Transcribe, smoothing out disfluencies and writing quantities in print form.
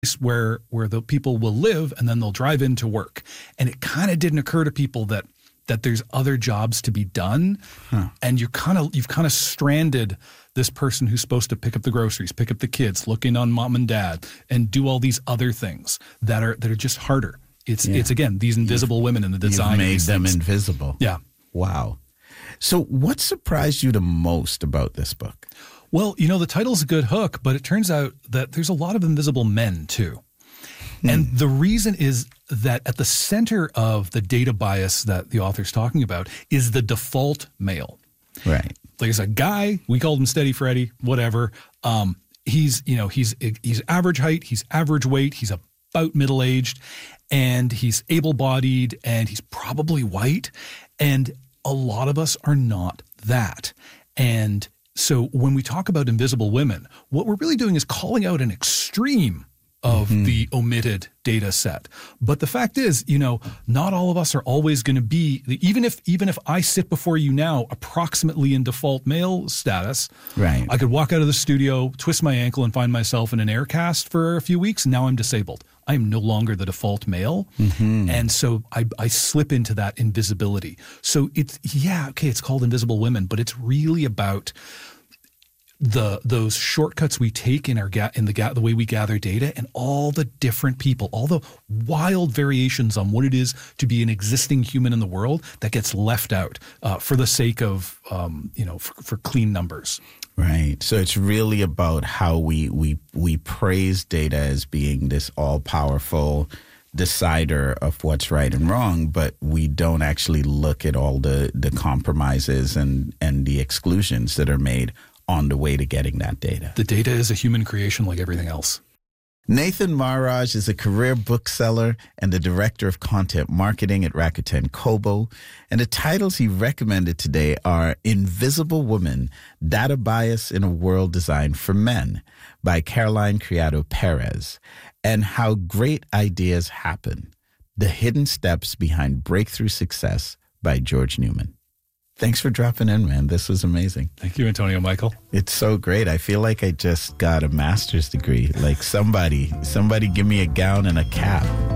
where the people will live and then they'll drive into work. And it kind of didn't occur to people that there's other jobs to be done. And you've kind of stranded this person who's supposed to pick up the groceries, pick up the kids, look in on mom and dad, and do all these other things that are just harder. It's again, these invisible women in the design. You've made them invisible. Yeah. Wow. So what surprised you the most about this book? Well, the title's a good hook, but it turns out that there's a lot of invisible men too. And the reason is that at the center of the data bias that the author's talking about is the default male. Right. There's a guy, we called him Steady Freddy, whatever. He's average height, he's average weight, he's about middle-aged, and he's able-bodied, and he's probably white. And a lot of us are not that. And so when we talk about invisible women, what we're really doing is calling out an extreme of the omitted data set. But the fact is, not all of us are always going to be, even if I sit before you now approximately in default male status, right? I could walk out of the studio, twist my ankle, and find myself in an air cast for a few weeks, and now I'm disabled. I am no longer the default male. And so I slip into that invisibility. So it's called Invisible Women, but it's really about those shortcuts we take in the way we gather data, and all the different people, all the wild variations on what it is to be an existing human in the world that gets left out for the sake of for clean numbers. Right. So it's really about how we praise data as being this all-powerful decider of what's right and wrong, but we don't actually look at all the compromises and the exclusions that are made on the way to getting that data. The data is a human creation like everything else. Nathan Maharaj is a career bookseller and the director of content marketing at Rakuten Kobo. And the titles he recommended today are Invisible Woman, Data Bias in a World Designed for Men by Caroline Criado Perez, and How Great Ideas Happen, The Hidden Steps Behind Breakthrough Success by George Newman. Thanks for dropping in, man. This was amazing. Thank you, Antonio Michael. It's so great. I feel like I just got a master's degree. Like somebody give me a gown and a cap.